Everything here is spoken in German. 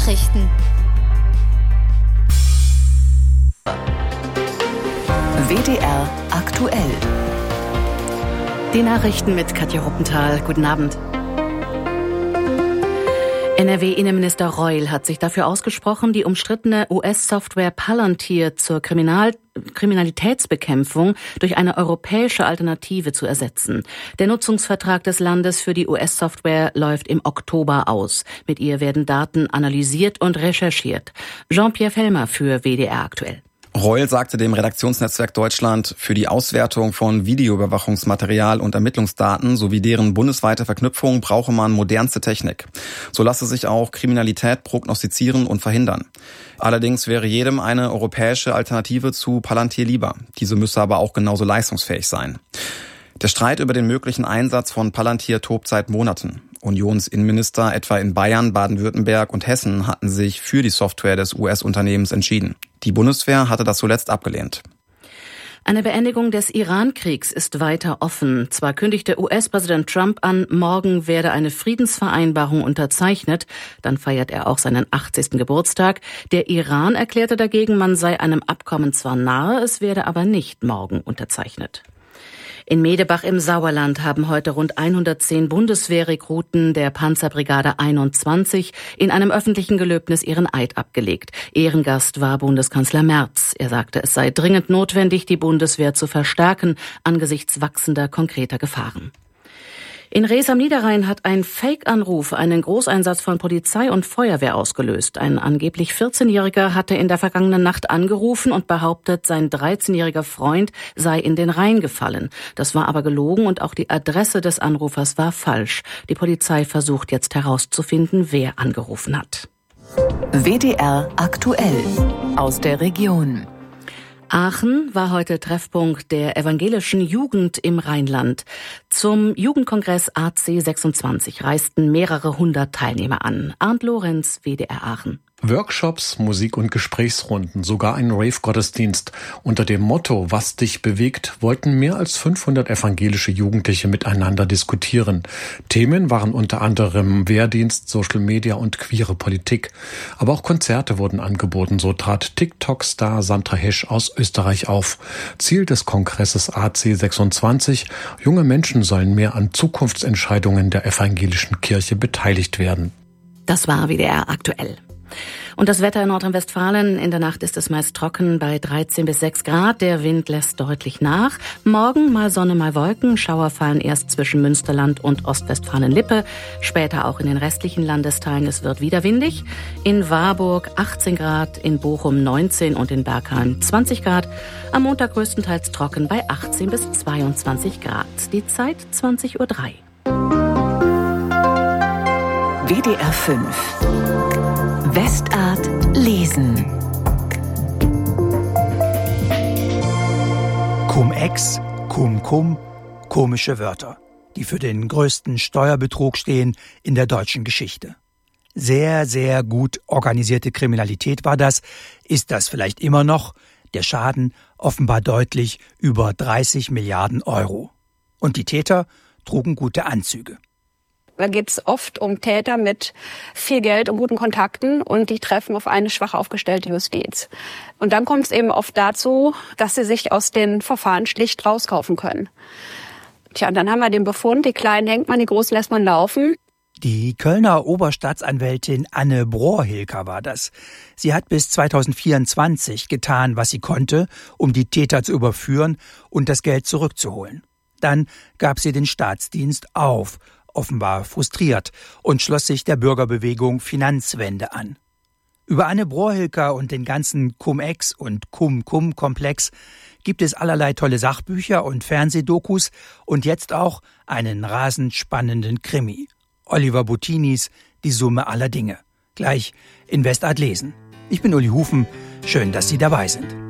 Nachrichten. WDR aktuell. Die Nachrichten mit Katja Ruppenthal. Guten Abend. NRW-Innenminister Reul hat sich dafür ausgesprochen, die umstrittene US-Software Palantir zur Kriminalitätsbekämpfung durch eine europäische Alternative zu ersetzen. Der Nutzungsvertrag des Landes für die US-Software läuft im Oktober aus. Mit ihr werden Daten analysiert und recherchiert. Jean-Pierre Fellmer für WDR aktuell. Reul sagte dem Redaktionsnetzwerk Deutschland, für die Auswertung von Videoüberwachungsmaterial und Ermittlungsdaten sowie deren bundesweite Verknüpfung brauche man modernste Technik. So lasse sich auch Kriminalität prognostizieren und verhindern. Allerdings wäre jedem eine europäische Alternative zu Palantir lieber. Diese müsse aber auch genauso leistungsfähig sein. Der Streit über den möglichen Einsatz von Palantir tobt seit Monaten. Unionsinnenminister etwa in Bayern, Baden-Württemberg und Hessen hatten sich für die Software des US-Unternehmens entschieden. Die Bundeswehr hatte das zuletzt abgelehnt. Eine Beendigung des Iran-Kriegs ist weiter offen. Zwar kündigte US-Präsident Trump an, morgen werde eine Friedensvereinbarung unterzeichnet. Dann feiert er auch seinen 80. Geburtstag. Der Iran erklärte dagegen, man sei einem Abkommen zwar nahe, es werde aber nicht morgen unterzeichnet. In Medebach im Sauerland haben heute rund 110 Bundeswehrrekruten der Panzerbrigade 21 in einem öffentlichen Gelöbnis ihren Eid abgelegt. Ehrengast war Bundeskanzler Merz. Er sagte, es sei dringend notwendig, die Bundeswehr zu verstärken angesichts wachsender konkreter Gefahren. In Rees am Niederrhein hat ein Fake-Anruf einen Großeinsatz von Polizei und Feuerwehr ausgelöst. Ein angeblich 14-Jähriger hatte in der vergangenen Nacht angerufen und behauptet, sein 13-jähriger Freund sei in den Rhein gefallen. Das war aber gelogen und auch die Adresse des Anrufers war falsch. Die Polizei versucht jetzt herauszufinden, wer angerufen hat. WDR aktuell aus der Region. Aachen war heute Treffpunkt der evangelischen Jugend im Rheinland. Zum Jugendkongress AC26 reisten mehrere hundert Teilnehmer an. Arndt Lorenz, WDR Aachen. Workshops, Musik- und Gesprächsrunden, sogar ein Rave-Gottesdienst. Unter dem Motto »Was dich bewegt« wollten mehr als 500 evangelische Jugendliche miteinander diskutieren. Themen waren unter anderem Wehrdienst, Social Media und queere Politik. Aber auch Konzerte wurden angeboten, so trat TikTok-Star Sandra Hesch aus Österreich auf. Ziel des Kongresses AC26: junge Menschen sollen mehr an Zukunftsentscheidungen der evangelischen Kirche beteiligt werden. Das war WDR aktuell. Und das Wetter in Nordrhein-Westfalen: in der Nacht ist es meist trocken bei 13 bis 6 Grad. Der Wind lässt deutlich nach. Morgen mal Sonne, mal Wolken. Schauer fallen erst zwischen Münsterland und Ostwestfalen-Lippe. Später auch in den restlichen Landesteilen. Es wird wieder windig. In Warburg 18 Grad, in Bochum 19 und in Bergheim 20 Grad. Am Montag größtenteils trocken bei 18 bis 22 Grad. Die Zeit 20:03 Uhr. WDR 5 Westart lesen. Cum-Ex, Cum-Cum, komische Wörter, die für den größten Steuerbetrug stehen in der deutschen Geschichte. Sehr, sehr gut organisierte Kriminalität war das, ist das vielleicht immer noch, der Schaden offenbar deutlich über 30 Milliarden Euro. Und die Täter trugen gute Anzüge. Da geht es oft um Täter mit viel Geld und guten Kontakten und die treffen auf eine schwach aufgestellte Justiz. Und dann kommt es eben oft dazu, dass sie sich aus den Verfahren schlicht rauskaufen können. Tja, und dann haben wir den Befund, die Kleinen hängt man, die Großen lässt man laufen. Die Kölner Oberstaatsanwältin Anne Brohrhilker war das. Sie hat bis 2024 getan, was sie konnte, um die Täter zu überführen und das Geld zurückzuholen. Dann gab sie den Staatsdienst auf, offenbar frustriert, und schloss sich der Bürgerbewegung Finanzwende an. Über Anne Brohrhilker und den ganzen Cum-Ex- und Cum-Cum-Komplex gibt es allerlei tolle Sachbücher und Fernsehdokus und jetzt auch einen rasend spannenden Krimi. Oliver Bottinis Die Summe aller Dinge. Gleich in Westart lesen. Ich bin Uli Hufen. Schön, dass Sie dabei sind.